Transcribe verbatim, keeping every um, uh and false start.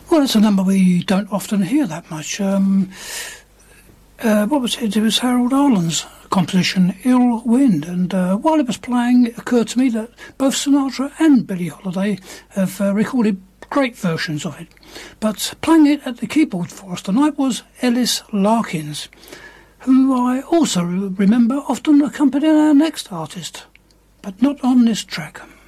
Well, it's a number we don't often hear that much. Um, uh, what was it? It was Harold Arlen's composition, Ill Wind, and uh, while it was playing, it occurred to me that both Sinatra and Billie Holiday have uh, recorded great versions of it. But playing it at the keyboard for us tonight was Ellis Larkins, who I also remember often accompanying our next artist, but not on this track.